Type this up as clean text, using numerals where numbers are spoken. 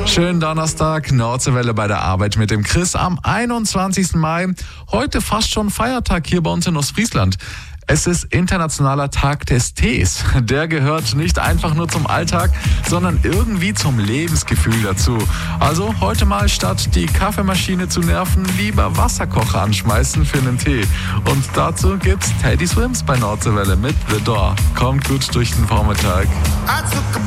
Schönen Donnerstag, Nordseewelle bei der Arbeit mit dem Chris am 21. Mai. Heute fast schon Feiertag hier bei uns in Ostfriesland. Es ist Internationaler Tag des Tees. Der gehört nicht einfach nur zum Alltag, sondern irgendwie zum Lebensgefühl dazu. Also heute mal statt die Kaffeemaschine zu nerven, lieber Wasserkocher anschmeißen für einen Tee. Und dazu gibt's Teddy Swims bei Nordseewelle mit The Door. Kommt gut durch den Vormittag. I took a